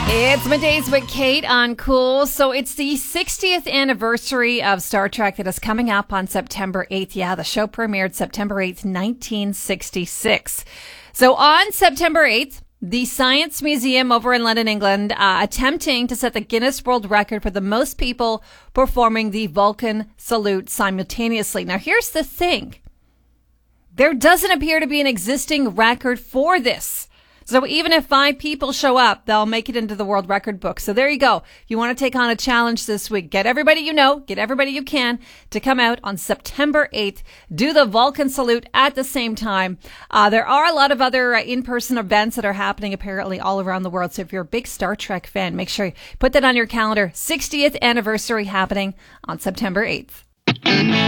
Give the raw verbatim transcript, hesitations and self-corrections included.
It's Middays with Kate on Cool. So it's the sixtieth anniversary of Star Trek that is coming up on September eighth. Yeah, the show premiered September eighth, nineteen sixty-six. So on September eighth, the Science Museum over in London, England, uh, attempting to set the Guinness World Record for the most people performing the Vulcan salute simultaneously. Now, here's the thing. There doesn't appear to be an existing record for this. So even if five people show up, they'll make it into the world record book. So there you go. If you want to take on a challenge this week, get everybody you know, get everybody you can to come out on September eighth, do the Vulcan salute at the same time. Uh, there are a lot of other uh, in-person events that are happening apparently all around the world. So if you're a big Star Trek fan, make sure you put that on your calendar. sixtieth anniversary happening on September eighth.